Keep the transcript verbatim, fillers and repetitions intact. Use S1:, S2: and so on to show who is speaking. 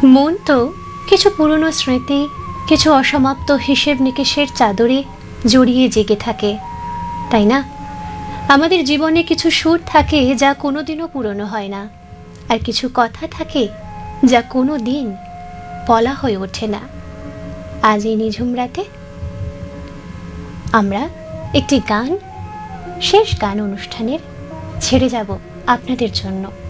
S1: মন তো কিছু পুরনো স্মৃতি, কিছু অসমাপ্ত হিসেব নিকেশের চাদরে জড়িয়ে জেগে থাকে, তাই না? আমাদের জীবনে কিছু সুর থাকে যা কোনোদিনও পুরনো হয় না, আর কিছু কথা থাকে যা কোনো দিন বলা হয়ে ওঠে না। আজ এই নিঝুম রাতে আমরা একটি গান, শেষ গান অনুষ্ঠানের ছেড়ে যাব আপনাদের জন্য।